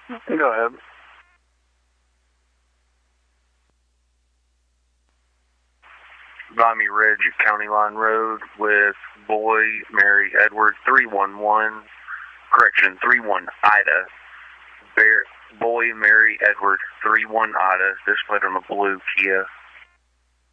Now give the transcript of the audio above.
Go ahead. Vimy Ridge, County Line Road with Boy, Mary, Edward, 311, correction, 31 Ida. Boy, Mary, Edward, 31 Ida, displayed on a blue Kia.